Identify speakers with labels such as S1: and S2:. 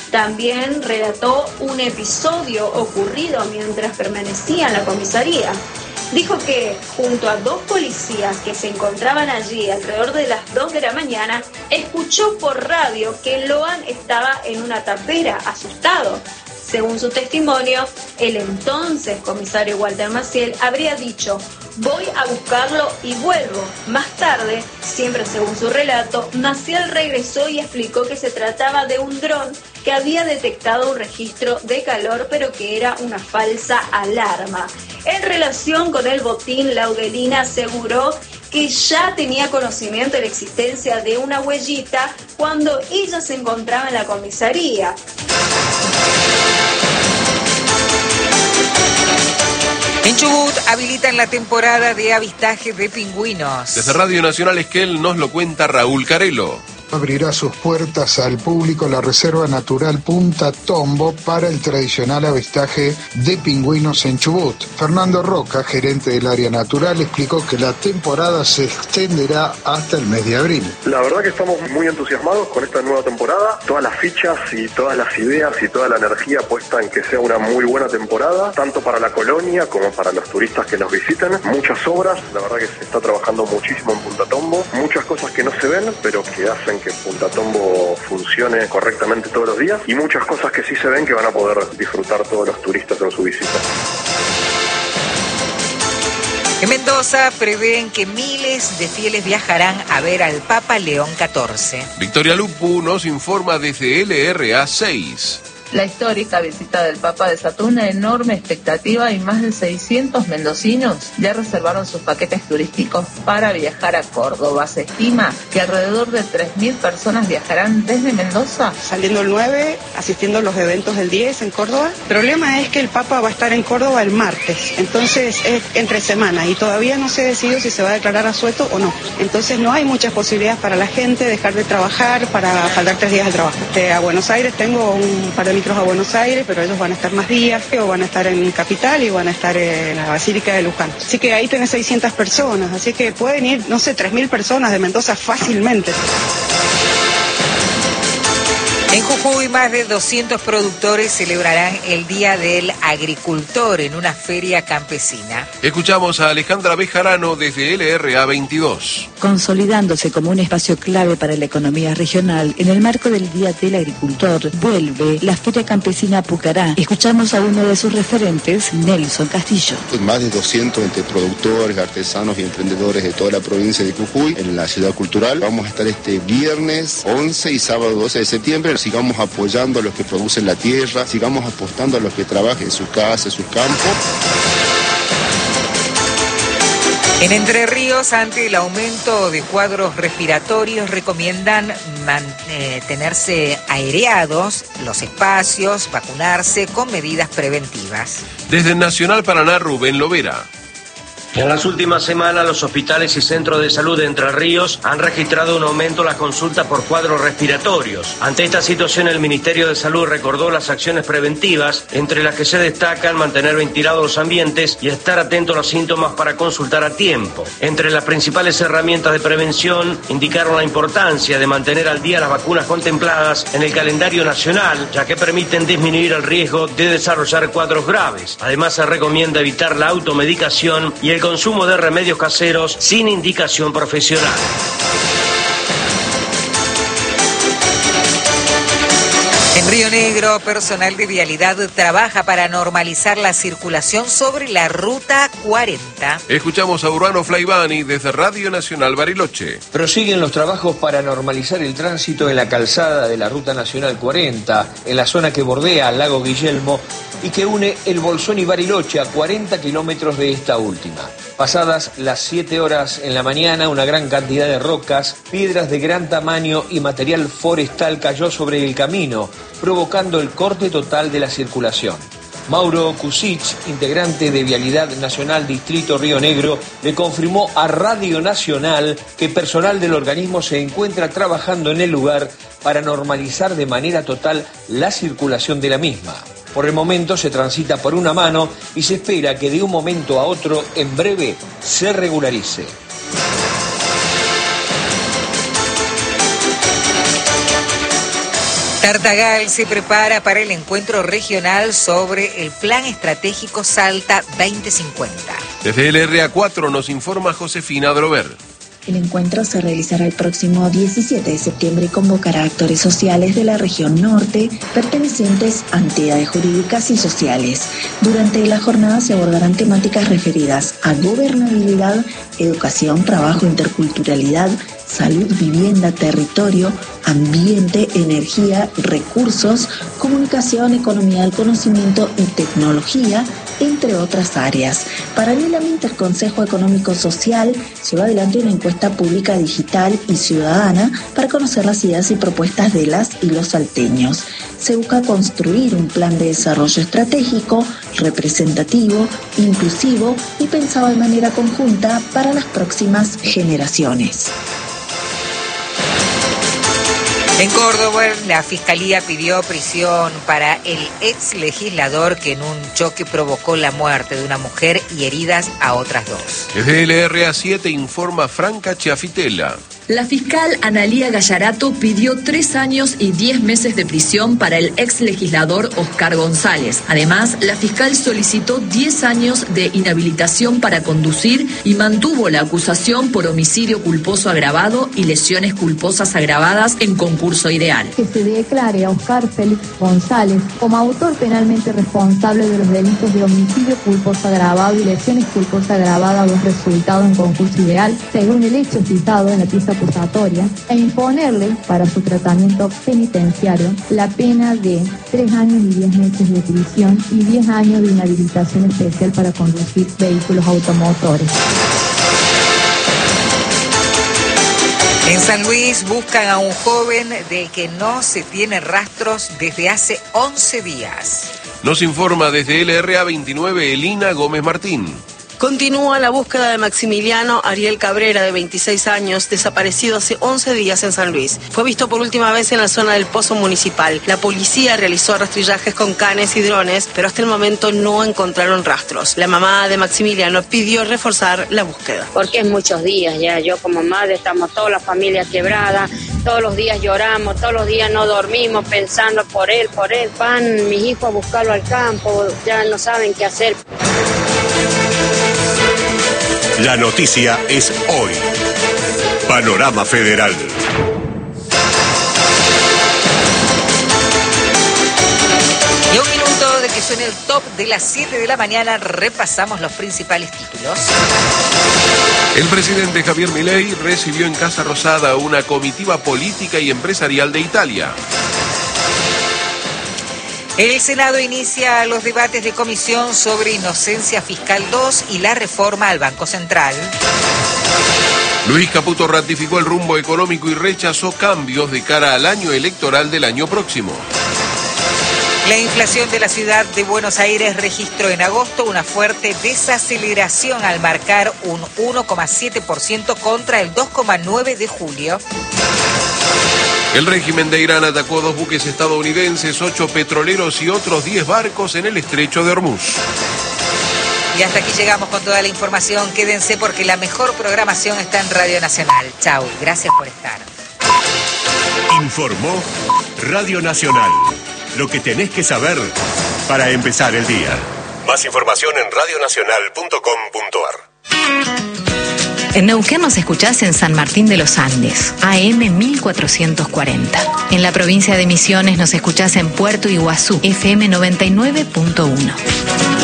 S1: También relató un episodio ocurrido mientras permanecía en la comisaría. Dijo que junto a 2 policías que se encontraban allí alrededor de las 2 de la mañana, escuchó por radio que Loan estaba en una tapera, asustado. Según su testimonio, el entonces comisario Walter Maciel habría dicho: voy a buscarlo y vuelvo. Más tarde, siempre según su relato, Maciel regresó y explicó que se trataba de un dron que había detectado un registro de calor, pero que era una falsa alarma. En relación con el botín, Laudelina aseguró que ya tenía conocimiento de la existencia de una huellita cuando ella se encontraba en la comisaría.
S2: En Chubut habilitan la temporada de avistaje de pingüinos.
S3: Desde Radio Nacional Esquel nos lo cuenta Raúl Carelo.
S4: Abrirá sus puertas al público la Reserva Natural Punta Tombo para el tradicional avistaje de pingüinos en Chubut. Fernando Roca, gerente del área natural, explicó que la temporada se extenderá hasta el mes de abril.
S5: La verdad que estamos muy entusiasmados con esta nueva temporada. Todas las fichas y todas las ideas y toda la energía puesta en que sea una muy buena temporada, tanto para la colonia como para los turistas que nos visiten. Muchas obras, la verdad que se está trabajando muchísimo en Punta Tombo. Muchas cosas que no se ven, pero que hacen que Punta Tombo funcione correctamente todos los días, y muchas cosas que sí se ven que van a poder disfrutar todos los turistas en su visita.
S2: En Mendoza prevén que miles de fieles viajarán a ver al Papa León XIV.
S3: Victoria Lupu nos informa desde LRA 6.
S6: La histórica visita del Papa desató una enorme expectativa y más de 600 mendocinos ya reservaron sus paquetes turísticos para viajar a Córdoba. Se estima que alrededor de 3.000 personas viajarán desde Mendoza.
S7: Saliendo el 9, asistiendo a los eventos del 10 en Córdoba. El problema es que el Papa va a estar en Córdoba el martes, entonces es entre semana y todavía no se decidió si se va a declarar asueto o no. Entonces no hay muchas posibilidades para la gente dejar de trabajar para faltar 3 días al trabajo. A Buenos Aires tengo un par de micros a Buenos Aires, pero ellos van a estar más días, o van a estar en Capital y van a estar en la Basílica de Luján. Así que ahí tenés 600 personas, así que pueden ir, 3.000 personas de Mendoza fácilmente.
S2: En Jujuy, más de 200 productores celebrarán el Día del Agricultor en una feria campesina.
S3: Escuchamos a Alejandra Bejarano desde LRA 22.
S8: Consolidándose como un espacio clave para la economía regional, en el marco del Día del Agricultor, vuelve la Feria Campesina Pucará. Escuchamos a uno de sus referentes, Nelson Castillo.
S9: Más de 200 entre productores, artesanos y emprendedores de toda la provincia de Jujuy en la ciudad cultural. Vamos a estar este viernes 11 y sábado 12 de septiembre. Sigamos apoyando a los que producen la tierra, sigamos apostando a los que trabajan en sus casas, en sus campos.
S2: En Entre Ríos, ante el aumento de cuadros respiratorios, recomiendan mantenerse aereados los espacios, vacunarse con medidas preventivas.
S3: Desde Nacional Paraná, Rubén Lovera.
S10: En las últimas semanas, los hospitales y centros de salud de Entre Ríos han registrado un aumento en las consultas por cuadros respiratorios. Ante esta situación, el Ministerio de Salud recordó las acciones preventivas, entre las que se destacan mantener ventilados los ambientes y estar atento a los síntomas para consultar a tiempo. Entre las principales herramientas de prevención, indicaron la importancia de mantener al día las vacunas contempladas en el calendario nacional, ya que permiten disminuir el riesgo de desarrollar cuadros graves. Además, se recomienda evitar la automedicación y el consumo de remedios caseros sin indicación profesional.
S2: En Río Negro, personal de vialidad trabaja para normalizar la circulación sobre la Ruta 40.
S3: Escuchamos a Urbano Flaivani desde Radio Nacional Bariloche.
S11: Prosiguen los trabajos para normalizar el tránsito en la calzada de la Ruta Nacional 40, en la zona que bordea al lago Guillermo y que une el Bolsón y Bariloche a 40 kilómetros de esta última. Pasadas las 7 horas en la mañana, una gran cantidad de rocas, piedras de gran tamaño y material forestal cayó sobre el camino, provocando el corte total de la circulación. Mauro Kusich, integrante de Vialidad Nacional Distrito Río Negro, le confirmó a Radio Nacional que personal del organismo se encuentra trabajando en el lugar para normalizar de manera total la circulación de la misma. Por el momento se transita por una mano y se espera que de un momento a otro, en breve, se regularice.
S2: Tartagal se prepara para el encuentro regional sobre el Plan Estratégico Salta 2050.
S3: Desde el RA4 nos informa Josefina Drover.
S12: El encuentro se realizará el próximo 17 de septiembre y convocará a actores sociales de la región norte, pertenecientes a entidades jurídicas y sociales. Durante la jornada se abordarán temáticas referidas a gobernabilidad, educación, trabajo, interculturalidad, salud, vivienda, territorio, ambiente, energía, recursos, comunicación, economía del conocimiento y tecnología, entre otras áreas. Paralelamente, el Consejo Económico Social lleva adelante una encuesta pública digital y ciudadana para conocer las ideas y propuestas de las y los salteños. Se busca construir un plan de desarrollo estratégico, representativo, inclusivo y pensado de manera conjunta para las próximas generaciones.
S2: En Córdoba, la Fiscalía pidió prisión para el ex legislador que en un choque provocó la muerte de una mujer y heridas a otras dos.
S3: Desde el RA7 informa Franca Chiafitela.
S13: La fiscal Analía Gallarato pidió 3 años y 10 meses de prisión para el ex legislador Oscar González. Además, la fiscal solicitó 10 años de inhabilitación para conducir y mantuvo la acusación por homicidio culposo agravado y lesiones culposas agravadas en concurso ideal.
S14: Que se declare a Oscar Félix González como autor penalmente responsable de los delitos de homicidio culposo agravado y lesiones culposas agravadas los resultados en concurso ideal, según el hecho citado en la pieza acusatoria, e imponerle para su tratamiento penitenciario la pena de 3 años y 10 meses de prisión y 10 años de inhabilitación especial para conducir vehículos automotores.
S2: En San Luis buscan a un joven del que no se tiene rastros desde hace 11 días.
S3: Nos informa desde el RA29 Elina Gómez Martín.
S15: Continúa la búsqueda de Maximiliano Ariel Cabrera, de 26 años, desaparecido hace 11 días en San Luis. Fue visto por última vez en la zona del Pozo Municipal. La policía realizó rastrillajes con canes y drones, pero hasta el momento no encontraron rastros. La mamá de Maximiliano pidió reforzar la búsqueda.
S16: Porque es muchos días ya. Yo como madre estamos toda la familia quebrada, todos los días lloramos, todos los días no dormimos pensando por él. Van mis hijos a buscarlo al campo, ya no saben qué hacer.
S17: La noticia es hoy. Panorama Federal.
S2: Y a un minuto de que suene el top de las 7 de la mañana, repasamos los principales títulos.
S3: El presidente Javier Milei recibió en Casa Rosada una comitiva política y empresarial de Italia.
S2: El Senado inicia los debates de comisión sobre Inocencia Fiscal 2 y la reforma al Banco Central.
S3: Luis Caputo ratificó el rumbo económico y rechazó cambios de cara al año electoral del año próximo.
S2: La inflación de la ciudad de Buenos Aires registró en agosto una fuerte desaceleración al marcar un 1,7% contra el 2,9% de julio.
S3: El régimen de Irán atacó 2 buques estadounidenses, 8 petroleros y otros 10 barcos en el estrecho de Hormuz.
S2: Y hasta aquí llegamos con toda la información. Quédense porque la mejor programación está en Radio Nacional. Chau, gracias por estar.
S17: Informó Radio Nacional. Lo que tenés que saber para empezar el día. Más información en radionacional.com.ar.
S18: En Neuquén nos escuchás en San Martín de los Andes, AM 1440. En la provincia de Misiones nos escuchás en Puerto Iguazú, FM 99.1.